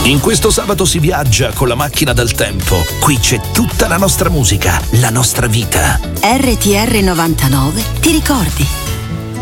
In questo sabato si viaggia con la macchina del tempo. Qui c'è tutta la nostra musica, la nostra vita. RTR 99 ti ricordi?